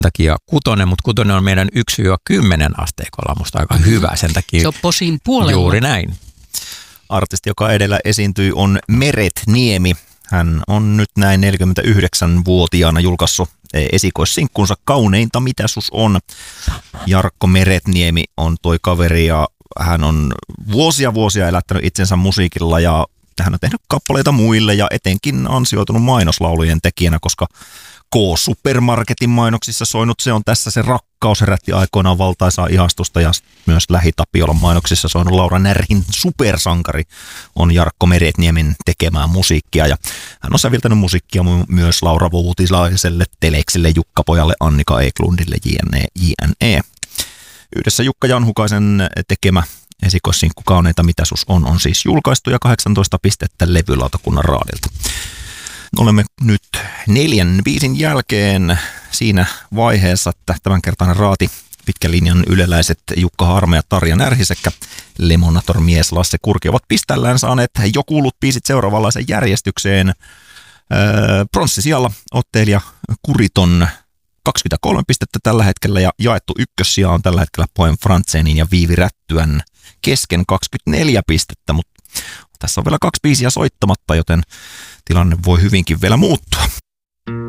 takia 6, mutta 6 on meidän 1-10 asteikolla musta aika hyvä. Sen takia se on posin puolella. Juuri näin. Artisti, joka edellä esiintyi, on Meret Niemi. Hän on nyt näin 49-vuotiaana julkaissut esikoissinkkunsa Kauneinta mitä sus on. Jarkko Meretniemi on toi kaveri ja hän on vuosia elättänyt itsensä musiikilla ja hän on tehnyt kappaleita muille ja etenkin ansioitunut mainoslaulujen tekijänä, koska K-Supermarketin mainoksissa soinut Se on tässä se rakkaus herätti aikoinaan valtaisaa ihastusta ja myös Lähi-Tapiolan mainoksissa soinut Laura Närhin Supersankari on Jarkko Meretniemen tekemää musiikkia ja hän on säveltänyt musiikkia myös Laura Vuutilaiselle, Teleksille, Jukka-pojalle, Annika Eklundille, jne. Yhdessä Jukka Janhukaisen tekemä esikoissinkku Kauneita mitä sus on siis julkaistu ja 18 pistettä levylautakunnan raadilta. Olemme nyt 4 biisin jälkeen siinä vaiheessa, että tämänkertainen raati pitkän linjan yleläiset Jukka Harme ja Tarja Närhi sekä Lemonator-mies Lasse Kurki ovat pistellään saaneet jo kuullut biisit seuraavanlaisen järjestykseen. Pronssisijalla ottelija Kuriton 23 pistettä tällä hetkellä ja jaettu ykkössija on tällä hetkellä Poem Frantzenin ja Viivi Rättyän kesken 24 pistettä, mutta tässä on vielä 2 biisiä soittamatta, joten tilanne voi hyvinkin vielä muuttua.